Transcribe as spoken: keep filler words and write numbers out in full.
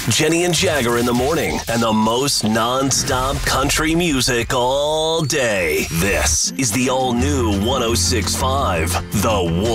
Jenny and Jagger in the morning, and the most non-stop country music all day. This is the all-new one oh six point five, The Wolf.